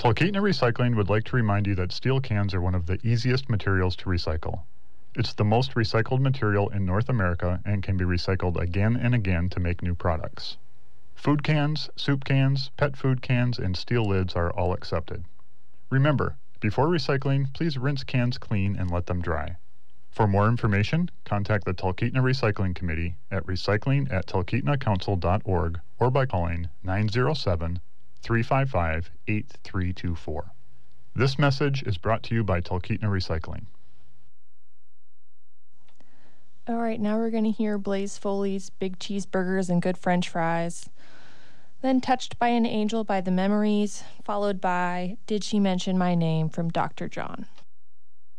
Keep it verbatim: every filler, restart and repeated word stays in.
Talkeetna Recycling would like to remind you that steel cans are one of the easiest materials to recycle. It's the most recycled material in North America and can be recycled again and again to make new products. Food cans, soup cans, pet food cans, and steel lids are all accepted. Remember, before recycling, please rinse cans clean and let them dry. For more information, contact the Talkeetna Recycling Committee at recycling at talkeetna council dot org or by calling nine zero seven, three five five, eight three two four. This message is brought to you by Talkeetna Recycling. All right, now we're going to hear Blaze Foley's Big Cheeseburgers and Good French Fries. Then Touched by an Angel by The Memories, followed by Did She Mention My Name from Doctor John.